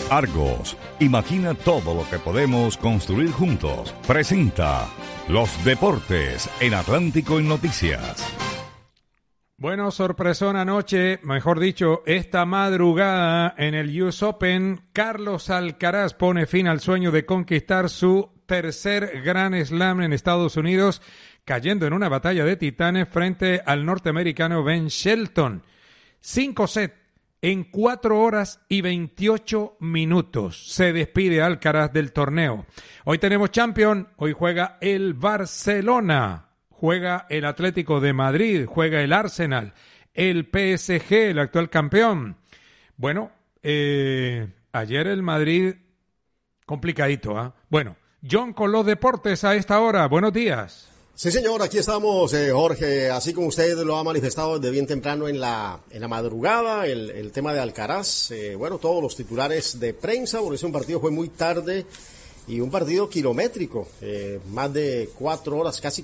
Argos, imagina todo lo que podemos construir juntos. Presenta los deportes en Atlántico en Noticias. Bueno, sorpresón anoche, mejor dicho, esta madrugada en el US Open, Carlos Alcaraz pone fin al sueño de conquistar su tercer Grand Slam en Estados Unidos, cayendo en una batalla de titanes frente al norteamericano Ben Shelton. 5 sets en 4 horas y 28 minutos. Se despide Alcaraz del torneo. Hoy tenemos Champions, hoy juega el Barcelona, juega el Atlético de Madrid, juega el Arsenal, el PSG, el actual campeón. Bueno, ayer el Madrid, complicadito, ¿ah? Bueno, John con los deportes a esta hora. Buenos días. Sí, señor, aquí estamos, Jorge, así como usted lo ha manifestado desde bien temprano en la madrugada, el tema de Alcaraz, bueno, todos los titulares de prensa, porque ese partido fue muy tarde y un partido kilométrico, más de 4 horas, casi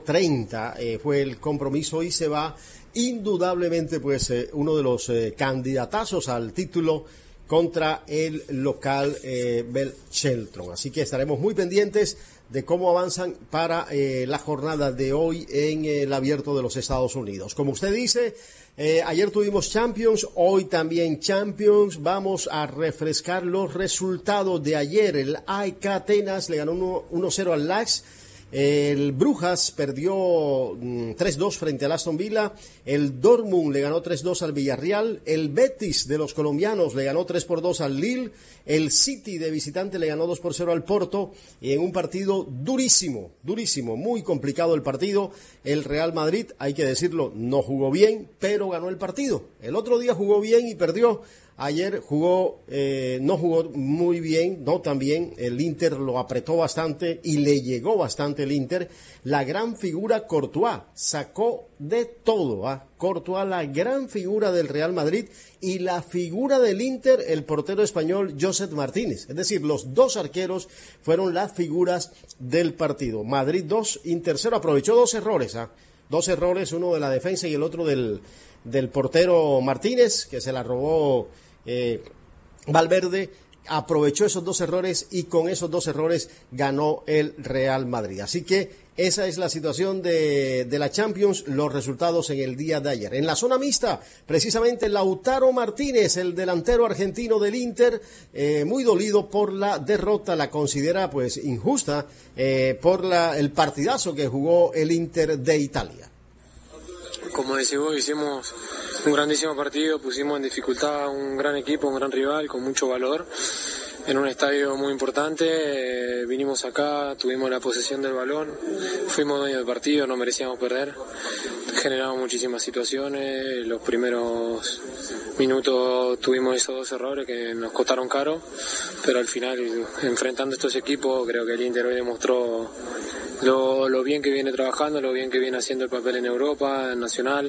4:30 fue el compromiso y se va indudablemente pues uno de los candidatazos al título contra el local Ben Shelton, así que estaremos muy pendientes de cómo avanzan para la jornada de hoy en el Abierto de los Estados Unidos. Como usted dice, ayer tuvimos Champions, hoy también Champions. Vamos a refrescar los resultados de ayer. El AEK Atenas le ganó 1-0 al Lax. El Brujas perdió 3-2 frente al Aston Villa. El Dortmund le ganó 3-2 al Villarreal. El Betis de los colombianos le ganó 3-2 al Lille. El City de visitante le ganó 2-0 al Porto. Y en un partido durísimo, muy complicado el partido. El Real Madrid, hay que decirlo, no jugó bien, pero ganó el partido. El otro día jugó bien y perdió. Ayer no jugó muy bien, no tan bien, el Inter lo apretó bastante y le llegó bastante el Inter. La gran figura Courtois, sacó de todo, Courtois, la gran figura del Real Madrid, y la figura del Inter, el portero español Josep Martínez. Es decir, los dos arqueros fueron las figuras del partido. Madrid 2, Inter 0, aprovechó 2 errores, 2 errores, uno de la defensa y el otro del portero Martínez, que se la robó Valverde. Aprovechó esos 2 errores y con esos 2 errores ganó el Real Madrid. Así que esa es la situación de la Champions, los resultados en el día de ayer. En la zona mixta, precisamente Lautaro Martínez, el delantero argentino del Inter, muy dolido por la derrota, la considera pues injusta por el partidazo que jugó el Inter de Italia. Como decís vos, hicimos un grandísimo partido, pusimos en dificultad un gran equipo, un gran rival con mucho valor, en un estadio muy importante. Vinimos acá, tuvimos la posesión del balón, fuimos dueños del partido, no merecíamos perder, generamos muchísimas situaciones, los primeros minutos tuvimos esos 2 errores que nos costaron caro, pero al final, enfrentando estos equipos, creo que el Inter hoy demostró lo bien que viene trabajando, lo bien que viene haciendo el papel en Europa, en Nacional,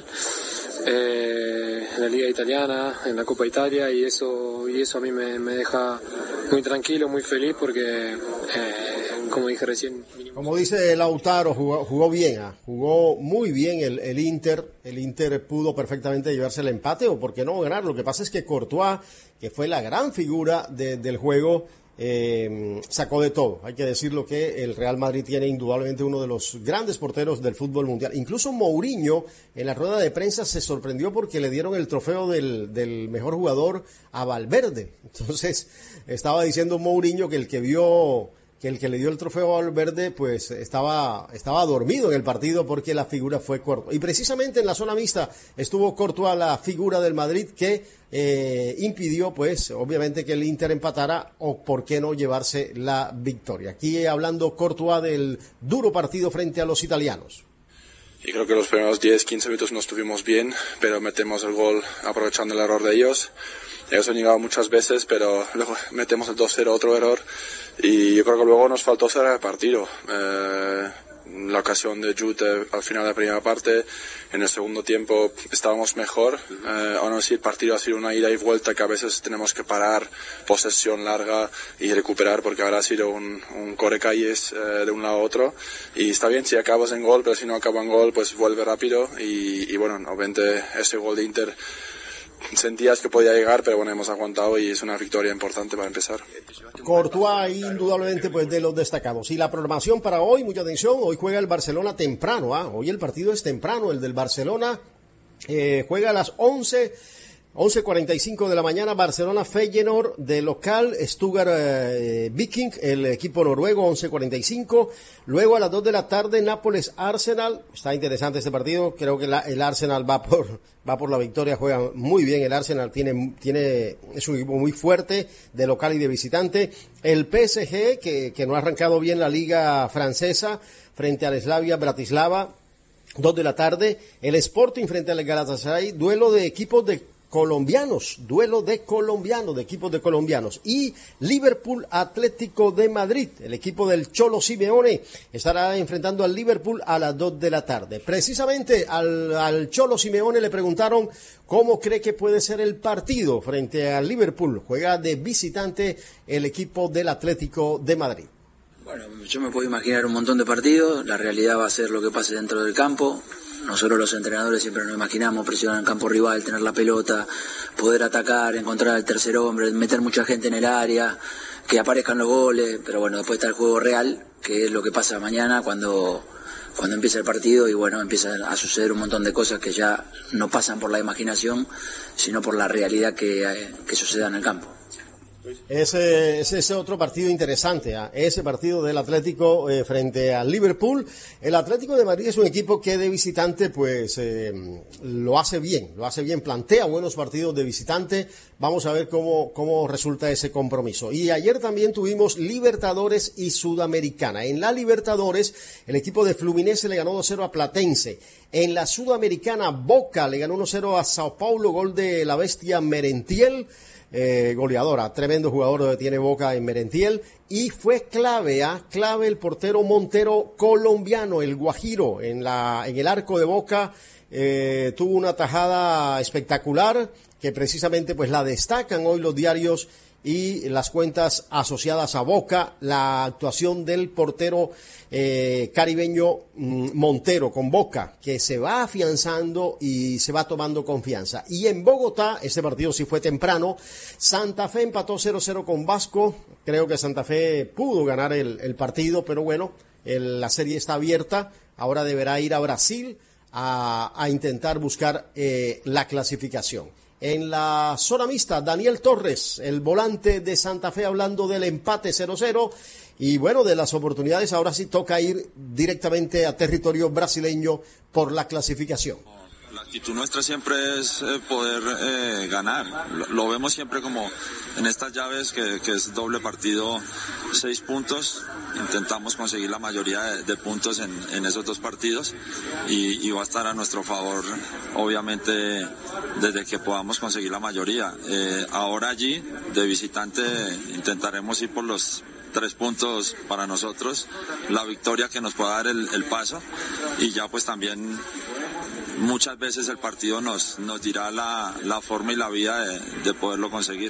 en la Liga Italiana, en la Copa Italia, y eso a mí me deja muy tranquilo, muy feliz, porque como dije recién, como dice Lautaro, jugó bien, jugó muy bien el Inter. El Inter pudo perfectamente llevarse el empate, o por qué no ganar. Lo que pasa es que Courtois, que fue la gran figura del juego, sacó de todo. Hay que decirlo que el Real Madrid tiene indudablemente uno de los grandes porteros del fútbol mundial. Incluso Mourinho en la rueda de prensa se sorprendió porque le dieron el trofeo del mejor jugador a Valverde. Entonces estaba diciendo Mourinho que el que le dio el trofeo a Valverde pues estaba dormido en el partido, porque la figura fue Courtois. Y precisamente en la zona mixta estuvo Courtois, la figura del Madrid, que impidió pues obviamente que el Inter empatara, o por qué no llevarse la victoria. Aquí hablando Courtois del duro partido frente a los italianos. Y creo que los primeros 10-15 minutos no estuvimos bien, pero metemos el gol aprovechando el error de ellos. Ellos han llegado muchas veces, pero luego metemos el 2-0, otro error, y yo creo que luego nos faltó cerrar el partido. La ocasión de Jude al final de la primera parte, en el segundo tiempo estábamos mejor. Aún así el partido ha sido una ida y vuelta, que a veces tenemos que parar, posesión larga y recuperar, porque ahora ha sido un correcalles de un lado a otro, y está bien si acabas en gol, pero si no acaba en gol pues vuelve rápido, y bueno, obviamente ese gol de Inter sentías que podía llegar, pero bueno, hemos aguantado y es una victoria importante para empezar. Courtois, indudablemente, pues de los destacados. Y la programación para hoy, mucha atención, hoy juega el Barcelona temprano, hoy el partido es temprano, el del Barcelona juega a las 11:45 de la mañana, Barcelona Feyenoord de local, Stuttgart Viking, el equipo noruego, 11:45. Luego a las 2 de la tarde, Nápoles Arsenal. Está interesante este partido, creo que el Arsenal va por la victoria, juega muy bien el Arsenal, es un equipo muy fuerte de local y de visitante. El PSG, que no ha arrancado bien la liga francesa, frente al Slavia Bratislava, 2 de la tarde. El Sporting frente al Galatasaray, duelo de equipos de equipos de colombianos. Y Liverpool Atlético de Madrid, el equipo del Cholo Simeone, estará enfrentando al Liverpool a las 2 de la tarde. Precisamente al Cholo Simeone le preguntaron cómo cree que puede ser el partido frente al Liverpool. Juega de visitante el equipo del Atlético de Madrid. Bueno, yo me puedo imaginar un montón de partidos, la realidad va a ser lo que pase dentro del campo. Nosotros los entrenadores siempre nos imaginamos presionar en campo rival, tener la pelota, poder atacar, encontrar al tercer hombre, meter mucha gente en el área, que aparezcan los goles, pero bueno, después está el juego real, que es lo que pasa mañana cuando empieza el partido y bueno, empiezan a suceder un montón de cosas que ya no pasan por la imaginación, sino por la realidad que suceda en el campo. Ese otro partido interesante, ese partido del Atlético frente al Liverpool. El Atlético de Madrid es un equipo que de visitante pues lo hace bien, plantea buenos partidos de visitante. Vamos a ver cómo resulta ese compromiso. Y ayer también tuvimos Libertadores y Sudamericana. En la Libertadores el equipo de Fluminense le ganó 2-0 a Platense. En la Sudamericana Boca le ganó 1-0 a Sao Paulo, gol de la bestia Merentiel. Goleadora, tremendo jugador tiene Boca en Merentiel, y fue clave el portero Montero colombiano, el Guajiro, en el arco de Boca. Tuvo una tajada espectacular que precisamente pues la destacan hoy los diarios y las cuentas asociadas a Boca, la actuación del portero caribeño Montero con Boca, que se va afianzando y se va tomando confianza. Y en Bogotá, este partido sí fue temprano, Santa Fe empató 0-0 con Vasco. Creo que Santa Fe pudo ganar el partido, pero bueno, la serie está abierta. Ahora deberá ir a Brasil a intentar buscar la clasificación. En la zona mixta, Daniel Torres, el volante de Santa Fe, hablando del empate 0-0 y bueno, de las oportunidades. Ahora sí toca ir directamente a territorio brasileño por la clasificación. La actitud nuestra siempre es poder ganar. Lo vemos siempre como en estas llaves que es doble partido, 6 puntos. Intentamos conseguir la mayoría de puntos en esos 2 partidos y va a estar a nuestro favor, obviamente, desde que podamos conseguir la mayoría. Ahora allí, de visitante, intentaremos ir por los 3 puntos para nosotros, la victoria que nos pueda dar el paso, y ya pues también muchas veces el partido nos dirá la forma y la vía de poderlo conseguir.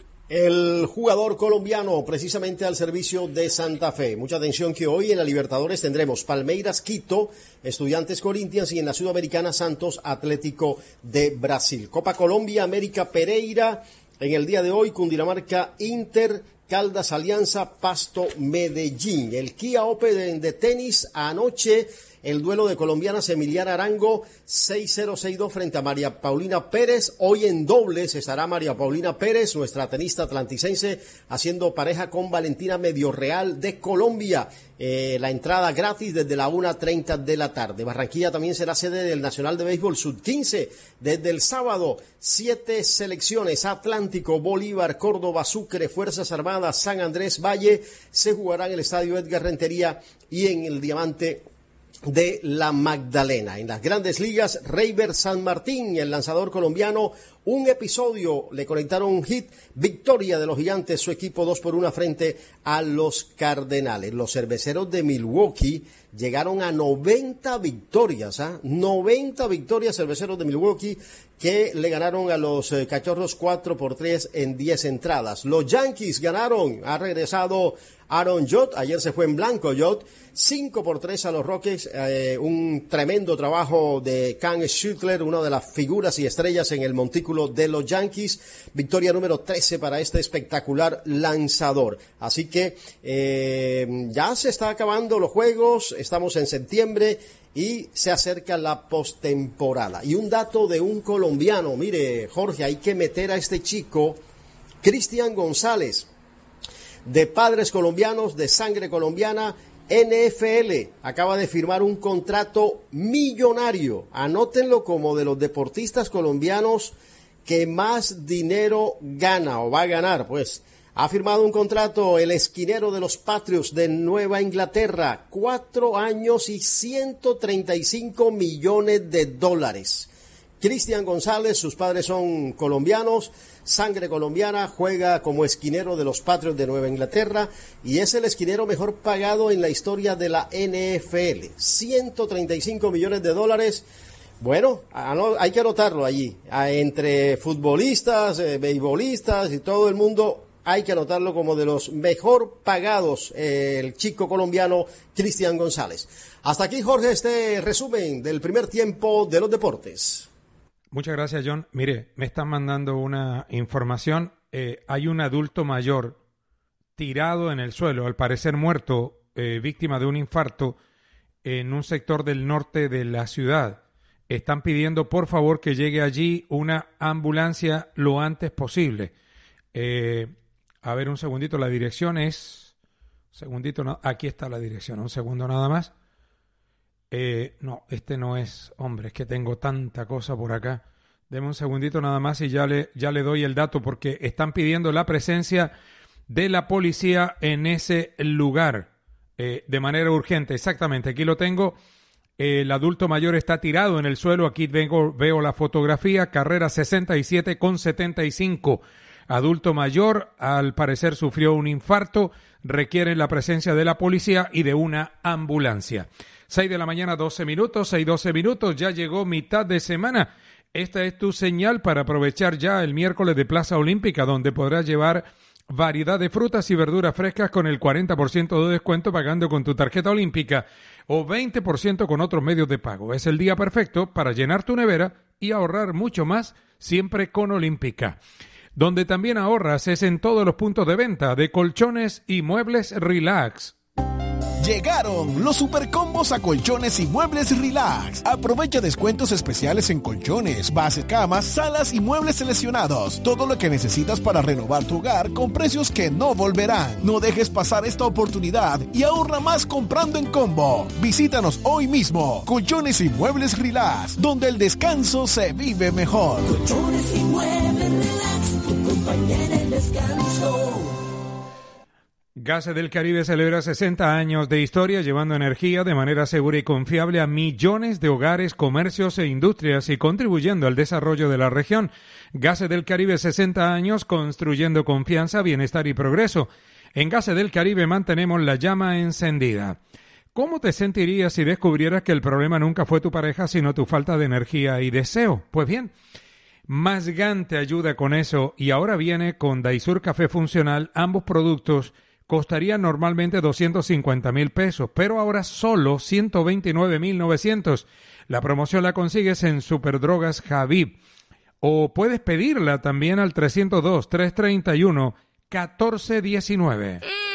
El jugador colombiano precisamente al servicio de Santa Fe. Mucha atención que hoy en la Libertadores tendremos Palmeiras Quito, Estudiantes Corinthians, y en la Sudamericana Santos Atlético de Brasil. Copa Colombia, América Pereira. En el día de hoy, Cundinamarca Inter, Caldas Alianza, Pasto Medellín. El Kia Open de tenis anoche. El duelo de colombianas Emiliana Arango 6-0, 6-2 frente a María Paulina Pérez. Hoy en dobles estará María Paulina Pérez, nuestra tenista atlanticense, haciendo pareja con Valentina Medioreal de Colombia. La entrada gratis desde la 1:30 de la tarde. Barranquilla también será sede del Nacional de Béisbol Sub-15 desde el sábado. 7 selecciones: Atlántico, Bolívar, Córdoba, Sucre, Fuerzas Armadas, San Andrés, Valle. Se jugará en el Estadio Edgar Rentería y en el Diamante de la Magdalena. En las grandes ligas, Reiber San Martín, el lanzador colombiano, un episodio, le conectaron un hit, victoria de los Gigantes, su equipo 2-1 frente a los Cardenales. Los Cerveceros de Milwaukee llegaron a 90 victorias, 90 victorias, Cerveceros de Milwaukee, que le ganaron a los Cachorros 4-3 en 10 entradas. Los Yankees ganaron, ha regresado Aaron Judge, ayer se fue en blanco Judge, 5-3 a los Rockies, un tremendo trabajo de Cam Schutler, una de las figuras y estrellas en el Montículo círculo de los Yankees. Victoria número 13 para este espectacular lanzador. Así que ya se está acabando los juegos, estamos en septiembre y se acerca la postemporada. Y un dato de un colombiano, mire Jorge, hay que meter a este chico, Cristian González, de padres colombianos, de sangre colombiana, NFL, acaba de firmar un contrato millonario, anótenlo como de los deportistas colombianos que más dinero gana o va a ganar, pues. Ha firmado un contrato el esquinero de los Patriots de Nueva Inglaterra, 4 años y $135 millones. Cristian González, sus padres son colombianos, sangre colombiana, juega como esquinero de los Patriots de Nueva Inglaterra y es el esquinero mejor pagado en la historia de la NFL, $135 millones. Bueno, hay que anotarlo allí, entre futbolistas, beisbolistas y todo el mundo. Hay que anotarlo como de los mejor pagados, el chico colombiano Cristian González. Hasta aquí, Jorge, este resumen del primer tiempo de los deportes. Muchas gracias, John. Mire, me están mandando una información. Hay un adulto mayor tirado en el suelo, al parecer muerto, víctima de un infarto, en un sector del norte de la ciudad. Están pidiendo, por favor, que llegue allí una ambulancia lo antes posible. A ver, un segundito, la dirección es... Segundito, no, aquí está la dirección, un segundo nada más. No, este no es... Hombre, es que tengo tanta cosa por acá. Deme un segundito nada más y ya le doy el dato, porque están pidiendo la presencia de la policía en ese lugar de manera urgente. Exactamente, aquí lo tengo. El adulto mayor está tirado en el suelo. Aquí veo la fotografía, carrera 67,75. Adulto mayor, al parecer sufrió un infarto, requiere la presencia de la policía y de una ambulancia. 6 de la mañana, 12 minutos, 6:12 minutos, ya llegó mitad de semana. Esta es tu señal para aprovechar ya el miércoles de Plaza Olímpica, donde podrás llevar variedad de frutas y verduras frescas con el 40% de descuento pagando con tu tarjeta olímpica o 20% con otros medios de pago. Es el día perfecto para llenar tu nevera y ahorrar mucho más, siempre con Olímpica. Donde también ahorras es en todos los puntos de venta de colchones y muebles Relax. Llegaron los supercombos a Colchones y Muebles Relax. Aprovecha descuentos especiales en colchones, bases, camas, salas y muebles seleccionados. Todo lo que necesitas para renovar tu hogar con precios que no volverán. No dejes pasar esta oportunidad y ahorra más comprando en combo. Visítanos hoy mismo. Colchones y Muebles Relax, donde el descanso se vive mejor. Colchones y Muebles Relax, tu compañía en el descanso. Gases del Caribe celebra 60 años de historia llevando energía de manera segura y confiable a millones de hogares, comercios e industrias y contribuyendo al desarrollo de la región. Gases del Caribe, 60 años construyendo confianza, bienestar y progreso. En Gases del Caribe mantenemos la llama encendida. ¿Cómo te sentirías si descubrieras que el problema nunca fue tu pareja, sino tu falta de energía y deseo? Pues bien, Masgan te ayuda con eso y ahora viene con Daisur Café Funcional. Ambos productos costarían normalmente 250,000 pesos, pero ahora solo 129,900. La promoción la consigues en Superdrogas Javib o puedes pedirla también al 302-331-1419.